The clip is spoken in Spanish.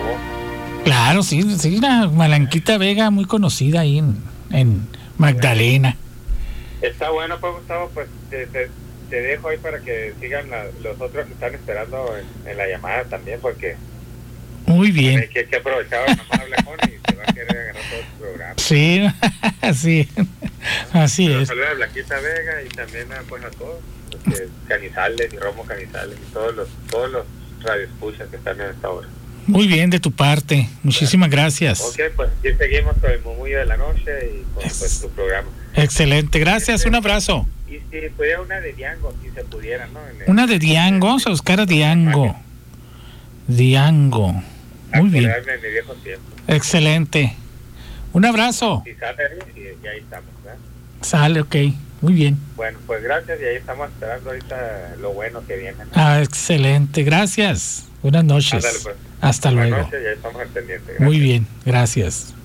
famosa. Claro, sí, la Malanquita Vega, muy conocida ahí en Magdalena. Está bueno, pues, Gustavo, pues te dejo ahí para que sigan los otros que están esperando en la llamada también, porque muy bien. Bueno, hay que aprovechar nomás habla con y se va a querer agarrar todo el programa. Sí, sí, así es. Saludos a Blanquita Vega y también pues a todos, Canizales y Romo Canizales y todos los radioescuchas que están en esta hora. Muy bien de tu parte, muchísimas gracias. Ok, pues aquí seguimos con el murmullo de la noche y con pues, tu programa. Excelente, gracias, un abrazo. Y si pudiera una de Diango, si se pudiera, ¿no? Una de Diango, vamos a buscar a Diango. Diango, muy bien. De mi viejo tiempo. Excelente, un abrazo. Si sale y ahí estamos, ¿verdad? Sale, ok, muy bien. Bueno, pues gracias y ahí estamos esperando ahorita lo bueno que viene, ¿no? Excelente, gracias. Buenas noches. Ándale, pues. Hasta luego. Buenas noches y ahí estamos al pendiente. Muy bien, gracias.